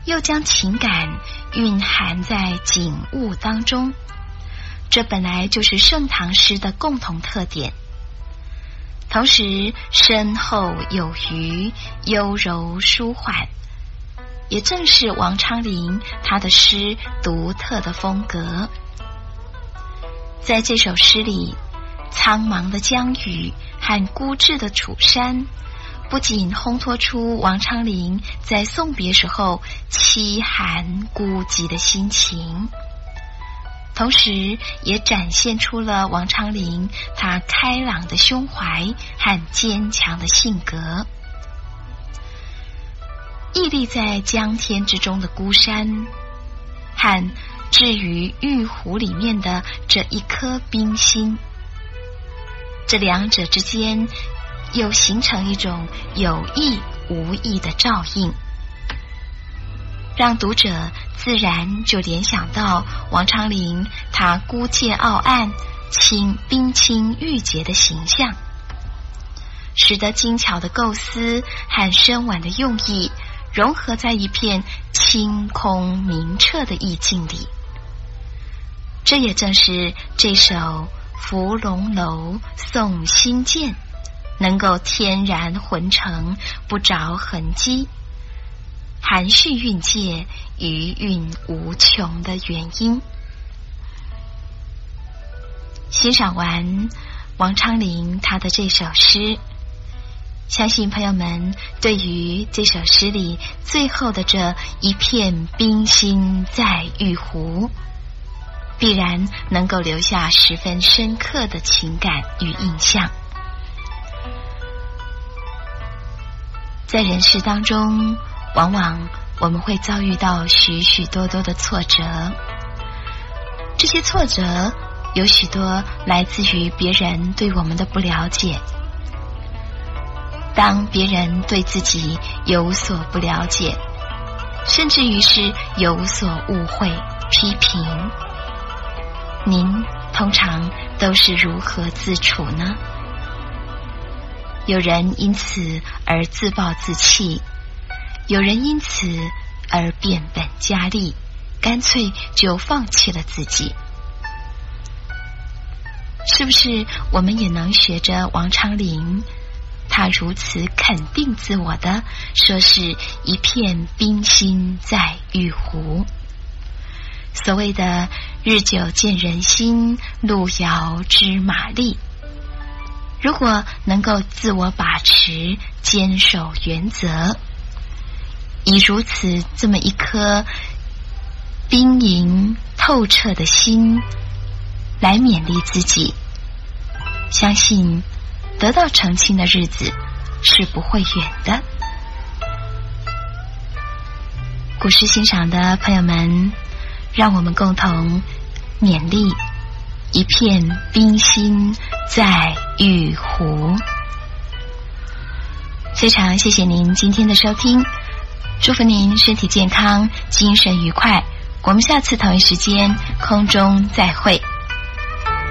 又将情感蕴含在景物当中，这本来就是盛唐诗的共同特点。同时深厚有余，优柔舒缓，也正是王昌龄他的诗独特的风格。在这首诗里，苍茫的江雨和孤寂的楚山，不仅烘托出王昌龄在送别时候凄寒孤寂的心情，同时也展现出了王昌龄他开朗的胸怀和坚强的性格。屹立在江天之中的孤山，和置于玉壶里面的这一颗冰心，这两者之间又形成一种有意无意的照应，让读者自然就联想到王昌龄他孤介傲岸、冰清玉洁的形象，使得精巧的构思和深婉的用意融合在一片清空明澈的意境里。这也正是这首《芙蓉楼送辛渐》能够天然浑成，不着痕迹，含蓄蕴藉，余韵无穷的原因。欣赏完王昌龄他的这首诗，相信朋友们对于这首诗里最后的这一片冰心在玉壶，必然能够留下十分深刻的情感与印象。在人世当中，往往我们会遭遇到许许多多的挫折，这些挫折有许多来自于别人对我们的不了解。当别人对自己有所不了解，甚至于是有所误会、批评，您通常都是如何自处呢？有人因此而自暴自弃，有人因此而变本加厉，干脆就放弃了自己。是不是我们也能学着王昌龄，他如此肯定自我的说是一片冰心在玉壶？所谓的日久见人心，路遥知马力。如果能够自我把持，坚守原则，以如此这么一颗冰莹透彻的心来勉励自己，相信得到成亲的日子是不会远的。古诗欣赏的朋友们，让我们共同勉励一片冰心在玉壶。非常谢谢您今天的收听，祝福您身体健康，精神愉快。我们下次同一时间空中再会。